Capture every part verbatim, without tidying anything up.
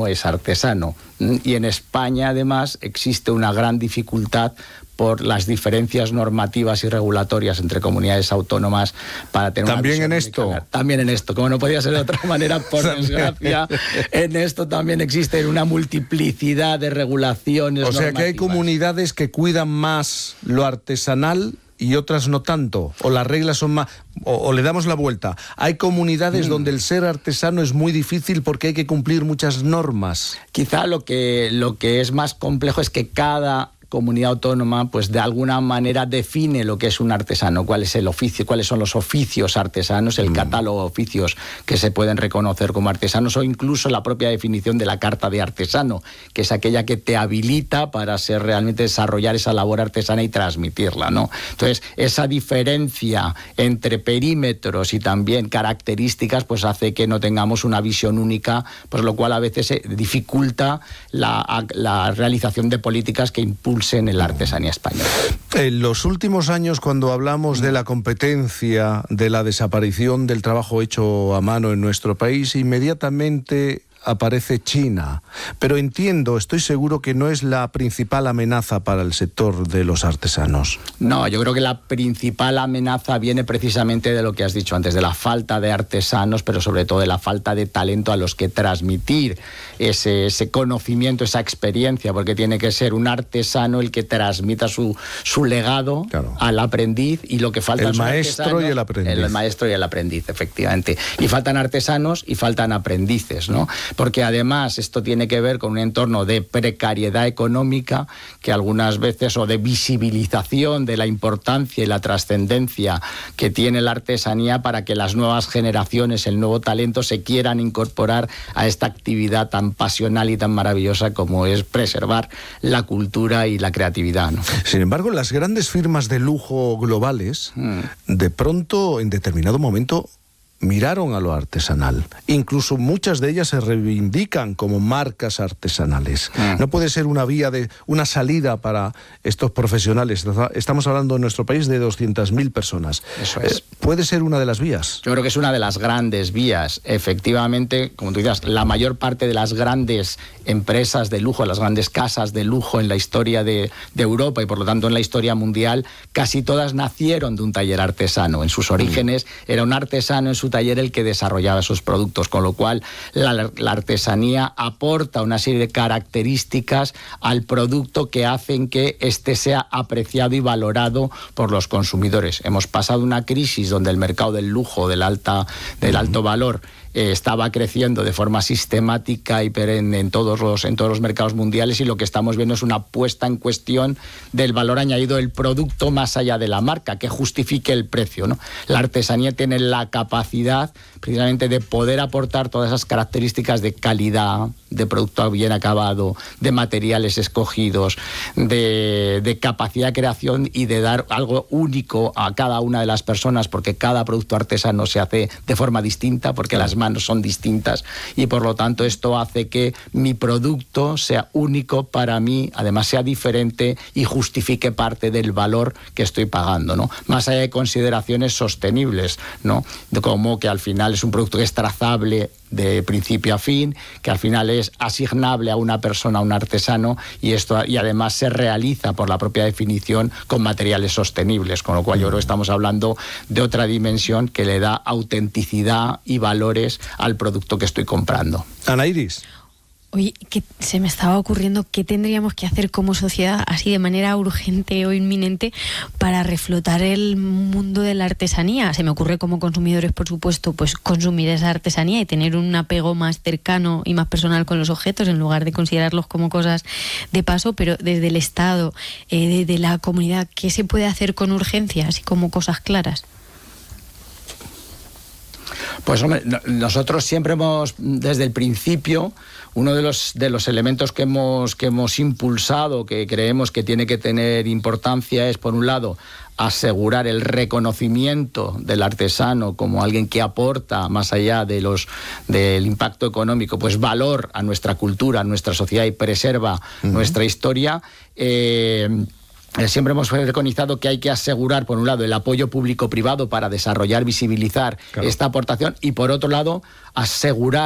es artesano. Y en España, además, existe una gran dificultad por las diferencias normativas y regulatorias entre comunidades autónomas para tener también una en esto clara. También en esto, como no podía ser de otra manera, por desgracia, en esto también existe una multiplicidad de regulaciones. O sea normativas. que hay comunidades que cuidan más lo artesanal y otras no tanto, o las reglas son más, o, o le damos la vuelta. Hay comunidades mm. donde el ser artesano es muy difícil porque hay que cumplir muchas normas. Quizá lo que, lo que es más complejo es que cada comunidad autónoma, pues de alguna manera define lo que es un artesano, cuál es el oficio, cuáles son los oficios artesanos, el mm. catálogo de oficios que se pueden reconocer como artesanos, o incluso la propia definición de la carta de artesano, que es aquella que te habilita para ser realmente desarrollar esa labor artesana y transmitirla, ¿no? Entonces, esa diferencia entre perímetros y también características, pues hace que no tengamos una visión única, pues lo cual a veces dificulta la, la realización de políticas que impulsan en la artesanía española. En los últimos años, cuando hablamos de la competencia, de la desaparición del trabajo hecho a mano en nuestro país, inmediatamente aparece China. Pero entiendo, estoy seguro que no es la principal amenaza para el sector de los artesanos. No, yo creo que la principal amenaza viene precisamente de lo que has dicho antes, de la falta de artesanos, pero sobre todo de la falta de talento a los que transmitir ese, ese conocimiento, esa experiencia, porque tiene que ser un artesano el que transmita su, su legado claro. al aprendiz, y lo que falta el maestro y el aprendiz. El maestro y el aprendiz, efectivamente. Y faltan artesanos y faltan aprendices, ¿no? Porque además esto tiene que ver con un entorno de precariedad económica que algunas veces, o de visibilización de la importancia y la trascendencia que tiene la artesanía para que las nuevas generaciones, el nuevo talento, se quieran incorporar a esta actividad tan pasional y tan maravillosa como es preservar la cultura y la creatividad, ¿no? Sin embargo, las grandes firmas de lujo globales, mm. de pronto, en determinado momento, miraron a lo artesanal. Incluso muchas de ellas se reivindican como marcas artesanales. Mm. No puede ser una vía de una salida para estos profesionales. Estamos hablando en nuestro país de doscientas mil personas. Eso es. Eh, ¿Puede ser una de las vías? Yo creo que es una de las grandes vías. Efectivamente, como tú dices, la mayor parte de las grandes empresas de lujo, las grandes casas de lujo en la historia de, de Europa y por lo tanto en la historia mundial, casi todas nacieron de un taller artesano. En sus orígenes mm. era un artesano en su taller el que desarrollaba esos productos, con lo cual la, la artesanía aporta una serie de características al producto que hacen que éste sea apreciado y valorado por los consumidores. Hemos pasado una crisis donde el mercado del lujo, del, alta, del alto valor, Eh, estaba creciendo de forma sistemática y perenne en todos los en todos los mercados mundiales, y lo que estamos viendo es una puesta en cuestión del valor añadido del producto más allá de la marca, que justifique el precio, ¿no? La artesanía tiene la capacidad precisamente de poder aportar todas esas características de calidad, de producto bien acabado, de materiales escogidos, de, de capacidad de creación y de dar algo único a cada una de las personas, porque cada producto artesano se hace de forma distinta, porque las manos son distintas, y por lo tanto esto hace que mi producto sea único para mí, además sea diferente y justifique parte del valor que estoy pagando, ¿no? Más allá de consideraciones sostenibles, ¿no? De como que al final es un producto que es trazable de principio a fin, que al final es asignable a una persona, a un artesano, y esto y además se realiza por la propia definición con materiales sostenibles, con lo cual yo creo que estamos hablando de otra dimensión que le da autenticidad y valores al producto que estoy comprando. Ana Iris. Oye, que se me estaba ocurriendo qué tendríamos que hacer como sociedad, así de manera urgente o inminente, para reflotar el mundo de la artesanía. Se me ocurre como consumidores, por supuesto, pues consumir esa artesanía y tener un apego más cercano y más personal con los objetos, en lugar de considerarlos como cosas de paso. Pero desde el Estado, eh, desde la comunidad, ¿qué se puede hacer con urgencia, así como cosas claras? Pues hombre, nosotros siempre hemos, desde el principio, uno de los, de los elementos que hemos, que hemos impulsado, que creemos que tiene que tener importancia, es, por un lado, asegurar el reconocimiento del artesano como alguien que aporta, más allá de los del impacto económico, pues valor a nuestra cultura, a nuestra sociedad, y preserva uh-huh. nuestra historia. Eh, Siempre hemos reconocido que hay que asegurar, por un lado, el apoyo público-privado para desarrollar, visibilizar claro. esta aportación, y por otro lado, asegurar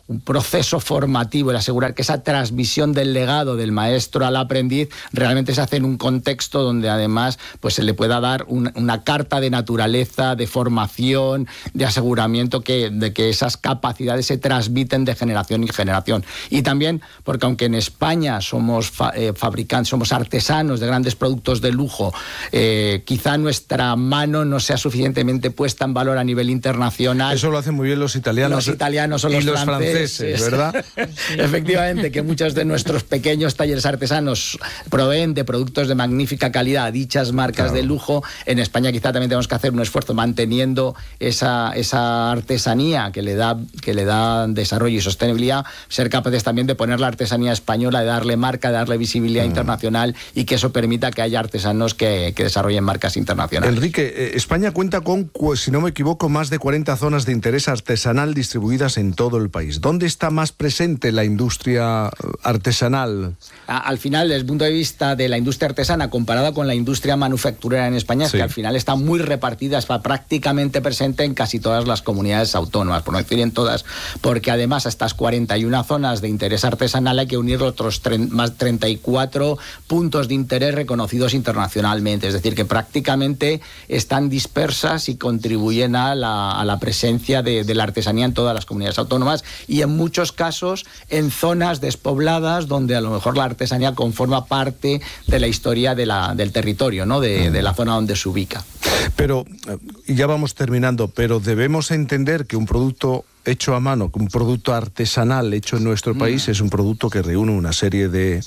un proceso formativo, el asegurar que esa transmisión del legado del maestro al aprendiz realmente se hace en un contexto donde además pues se le pueda dar un, una carta de naturaleza, de formación, de aseguramiento que, de que esas capacidades se transmiten de generación en generación. Y también porque aunque en España somos fa, eh, fabricantes, somos artesanos de grandes productos de lujo, eh, quizá nuestra mano no sea suficientemente puesta en valor a nivel internacional. Eso lo hacen muy bien los italianos. Los italianos o los, y los franceses, franceses, ¿verdad? Efectivamente, que muchos de nuestros pequeños talleres artesanos proveen de productos de magnífica calidad a dichas marcas claro. de lujo. En España quizá también tenemos que hacer un esfuerzo manteniendo esa, esa artesanía que le da que le da desarrollo y sostenibilidad, ser capaces también de poner la artesanía española, de darle marca, de darle visibilidad mm. internacional y que eso permita que haya artesanos que, que desarrollen marcas internacionales. Enrique, eh, España cuenta con, si no me equivoco, más de cuarenta zonas de interés artesanal distribuidas en todo el país. ¿Dónde está más presente la industria artesanal? A, al final, desde el punto de vista de la industria artesana, comparada con la industria manufacturera en España, sí. es que al final está muy repartida, está prácticamente presente en casi todas las comunidades autónomas, por no decir en todas, porque además a estas cuarenta y una zonas de interés artesanal hay que unir otros tre- más treinta y cuatro puntos de interés reconocidos internacionalmente, es decir, que prácticamente están dispersas y contribuyen a la, a la presencia de, de la artesanía en todas las comunidades autónomas y en muchos casos en zonas despobladas donde a lo mejor la artesanía conforma parte de la historia de la, del territorio, ¿no? de, de la zona donde se ubica. Pero, y ya vamos terminando, pero debemos entender que un producto hecho a mano, un producto artesanal hecho en nuestro país, mm. es un producto que reúne una serie de,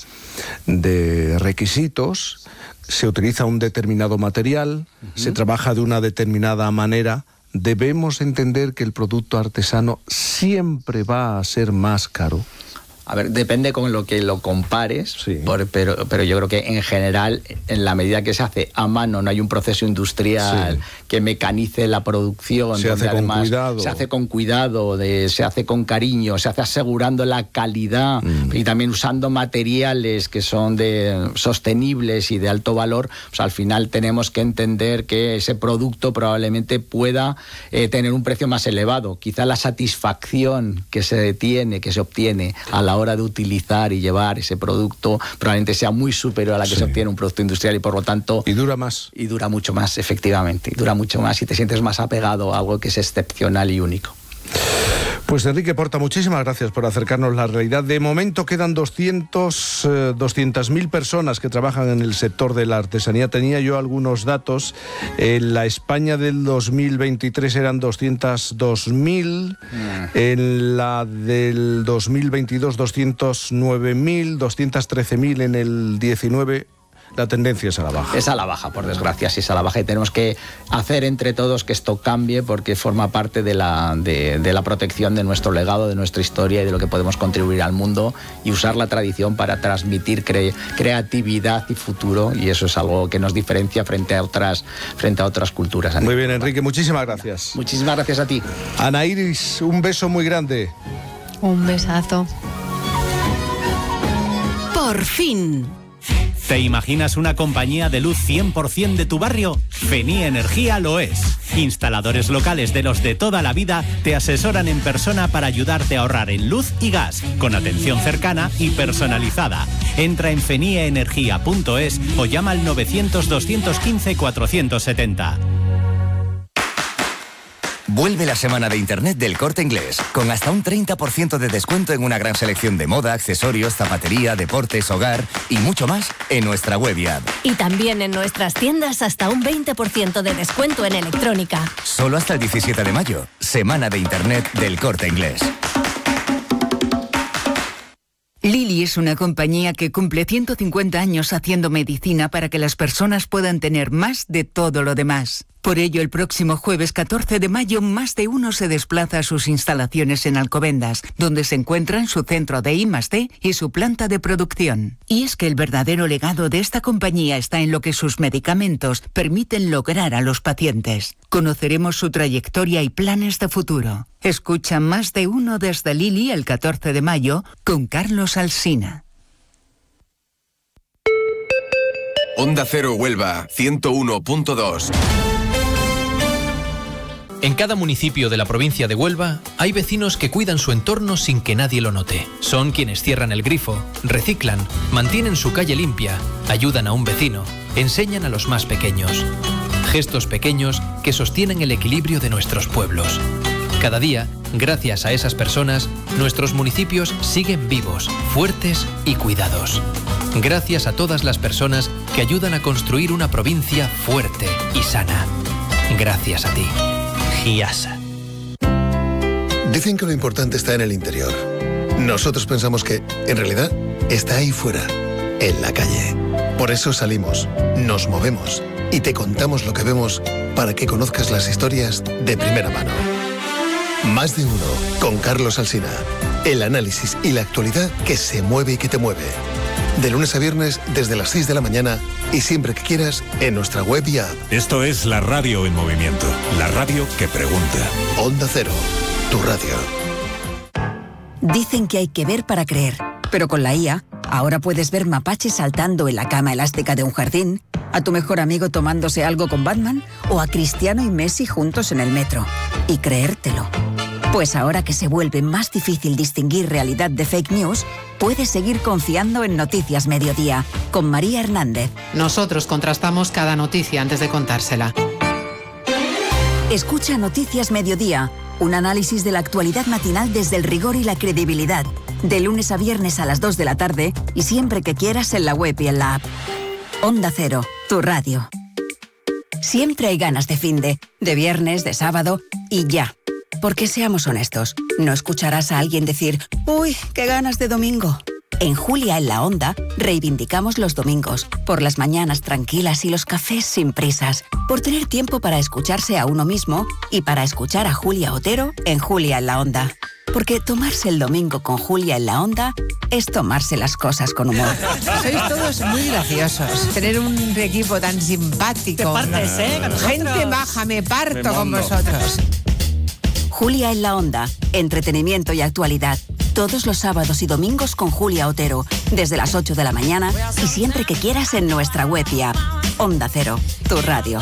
de requisitos, se utiliza un determinado material, uh-huh. se trabaja de una determinada manera. Debemos entender que el producto artesano siempre va a ser más caro. A ver, depende con lo que lo compares, sí. por, pero, pero yo creo que en general, en la medida que se hace a mano, no hay un proceso industrial sí. que mecanice la producción. Se hace con cuidado. Se hace con cuidado, de, se hace con cariño, se hace asegurando la calidad mm. y también usando materiales que son de sostenibles y de alto valor. Pues al final tenemos que entender que ese producto probablemente pueda eh, tener un precio más elevado. Quizá la satisfacción que se tiene, que se obtiene a la hora de utilizar y llevar ese producto probablemente sea muy superior a la que sí. se obtiene un producto industrial y por lo tanto... Y dura más. Y dura mucho más, efectivamente. Y dura mucho más y te sientes más apegado a algo que es excepcional y único. Pues Enrique Porta, muchísimas gracias por acercarnos la realidad. De momento quedan doscientos mil personas que trabajan en el sector de la artesanía. Tenía yo algunos datos. En la España del dos mil veintitrés eran doscientos dos mil. Mm. En la del dos mil veintidós, doscientos nueve mil. doscientos trece mil en el diecinueve. La tendencia es a la baja. Es a la baja, por desgracia, sí es a la baja y tenemos que hacer entre todos que esto cambie porque forma parte de la, de, de la protección de nuestro legado, de nuestra historia y de lo que podemos contribuir al mundo y usar la tradición para transmitir cre, creatividad y futuro y eso es algo que nos diferencia frente a otras, frente a otras culturas. Muy bien, Enrique, muchísimas gracias. Muchísimas gracias a ti. Ana Iris, un beso muy grande. Un besazo. Por fin. ¿Te imaginas una compañía de luz cien por ciento de tu barrio? Feni Energía lo es. Instaladores locales de los de toda la vida te asesoran en persona para ayudarte a ahorrar en luz y gas, con atención cercana y personalizada. Entra en fenieenergia punto es o llama al novecientos, doscientos quince, cuatrocientos setenta. Vuelve la semana de Internet del Corte Inglés, con hasta un treinta por ciento de descuento en una gran selección de moda, accesorios, zapatería, deportes, hogar y mucho más en nuestra web y app. Y también en nuestras tiendas hasta un veinte por ciento de descuento en electrónica. Solo hasta el diecisiete de mayo, semana de Internet del Corte Inglés. Lilly es una compañía que cumple ciento cincuenta años haciendo medicina para que las personas puedan tener más de todo lo demás. Por ello, el próximo jueves catorce de mayo, más de uno se desplaza a sus instalaciones en Alcobendas, donde se encuentran su centro de I más D y su planta de producción. Y es que el verdadero legado de esta compañía está en lo que sus medicamentos permiten lograr a los pacientes. Conoceremos su trayectoria y planes de futuro. Escucha Más de Uno desde Lilly el catorce de mayo con Carlos Alsina. Onda Cero Huelva, ciento uno punto dos. En cada municipio de la provincia de Huelva hay vecinos que cuidan su entorno sin que nadie lo note. Son quienes cierran el grifo, reciclan, mantienen su calle limpia, ayudan a un vecino, enseñan a los más pequeños. Gestos pequeños que sostienen el equilibrio de nuestros pueblos. Cada día, gracias a esas personas, nuestros municipios siguen vivos, fuertes y cuidados. Gracias a todas las personas que ayudan a construir una provincia fuerte y sana. Gracias a ti. Giasa. Dicen que lo importante está en el interior. Nosotros pensamos que, en realidad, está ahí fuera, en la calle. Por eso salimos, nos movemos y te contamos lo que vemos para que conozcas las historias de primera mano. Más de uno, con Carlos Alsina. El análisis y la actualidad que se mueve y que te mueve. De lunes a viernes desde las seis de la mañana y siempre que quieras en nuestra web y app. Esto es la radio en movimiento. La radio que pregunta. Onda Cero, tu radio. Dicen que hay que ver para creer, pero con la I A ahora puedes ver mapaches saltando en la cama elástica de un jardín, a tu mejor amigo tomándose algo con Batman o a Cristiano y Messi juntos en el metro. Y creértelo. Pues ahora que se vuelve más difícil distinguir realidad de fake news, puedes seguir confiando en Noticias Mediodía, con María Hernández. Nosotros contrastamos cada noticia antes de contársela. Escucha Noticias Mediodía, un análisis de la actualidad matinal desde el rigor y la credibilidad, de lunes a viernes a las dos de la tarde y siempre que quieras en la web y en la app. Onda Cero, tu radio. Siempre hay ganas de finde, de viernes, de sábado y ya. Porque seamos honestos, no escucharás a alguien decir «Uy, qué ganas de domingo». En Julia en la Onda reivindicamos los domingos, por las mañanas tranquilas y los cafés sin prisas, por tener tiempo para escucharse a uno mismo y para escuchar a Julia Otero en Julia en la Onda. Porque tomarse el domingo con Julia en la Onda es tomarse las cosas con humor. Sois todos muy graciosos. Tener un equipo tan simpático. Te partes, ¿eh? Gente baja, me parto me con mondo. vosotros. Julia en la Onda, entretenimiento y actualidad. Todos los sábados y domingos con Julia Otero, desde las ocho de la mañana y siempre que quieras en nuestra web y app. Onda Cero, tu radio.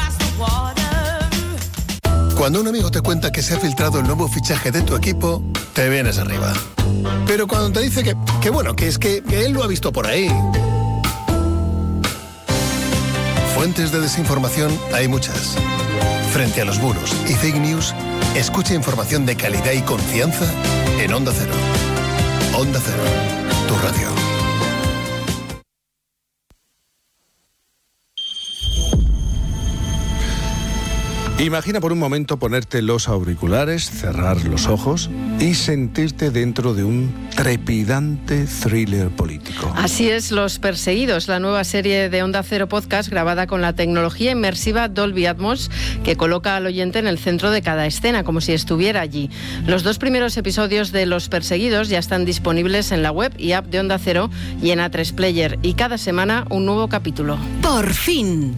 Cuando un amigo te cuenta que se ha filtrado el nuevo fichaje de tu equipo, te vienes arriba. Pero cuando te dice que, que bueno, que es que, que él lo ha visto por ahí. Fuentes de desinformación hay muchas. Frente a los bulos y fake news, escucha información de calidad y confianza en Onda Cero. Onda Cero, tu radio. Imagina por un momento ponerte los auriculares, cerrar los ojos y sentirte dentro de un trepidante thriller político. Así es, Los Perseguidos, la nueva serie de Onda Cero Podcast grabada con la tecnología inmersiva Dolby Atmos que coloca al oyente en el centro de cada escena, como si estuviera allí. Los dos primeros episodios de Los Perseguidos ya están disponibles en la web y app de Onda Cero y en A tres Player, y cada semana un nuevo capítulo. ¡Por fin!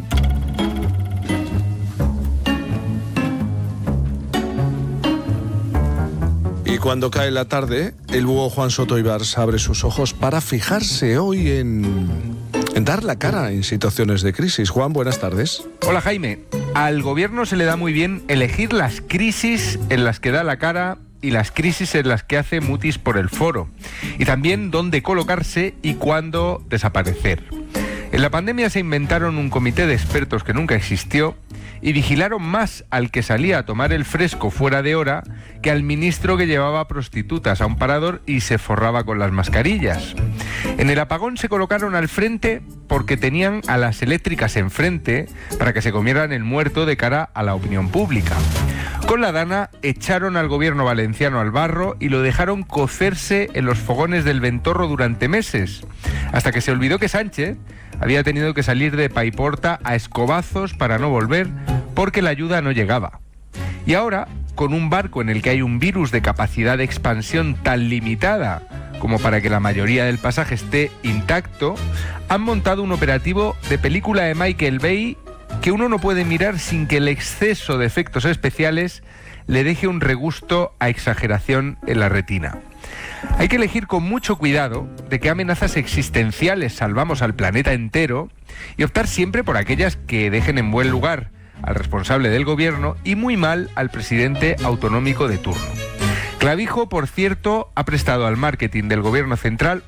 Y cuando cae la tarde, el búho Juan Soto Ibars abre sus ojos para fijarse hoy en, en dar la cara en situaciones de crisis. Juan, buenas tardes. Hola Jaime, al gobierno se le da muy bien elegir las crisis en las que da la cara y las crisis en las que hace mutis por el foro. Y también dónde colocarse y cuándo desaparecer. En la pandemia se inventaron un comité de expertos que nunca existió y vigilaron más al que salía a tomar el fresco fuera de hora que al ministro que llevaba prostitutas a un parador y se forraba con las mascarillas. En el apagón se colocaron al frente porque tenían a las eléctricas enfrente para que se comieran el muerto de cara a la opinión pública. Con la Dana echaron al gobierno valenciano al barro y lo dejaron cocerse en los fogones del Ventorro durante meses, hasta que se olvidó que Sánchez había tenido que salir de Paiporta a escobazos para no volver porque la ayuda no llegaba. Y ahora, con un barco en el que hay un virus de capacidad de expansión tan limitada como para que la mayoría del pasaje esté intacto, han montado un operativo de película de Michael Bay que uno no puede mirar sin que el exceso de efectos especiales le deje un regusto a exageración en la retina. Hay que elegir con mucho cuidado de qué amenazas existenciales salvamos al planeta entero y optar siempre por aquellas que dejen en buen lugar al responsable del gobierno y muy mal al presidente autonómico de turno. Clavijo, por cierto, ha prestado al marketing del gobierno central